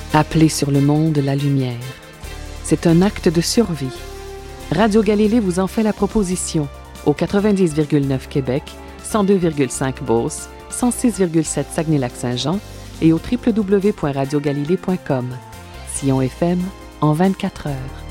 Appelez sur le monde la lumière. C'est un acte de survie. Radio Galilée vous en fait la proposition au 90,9 Québec, 102,5 Beauce, 106,7 Saguenay-Lac-Saint-Jean et au www.radiogalilée.com. Sillon FM en 24 heures.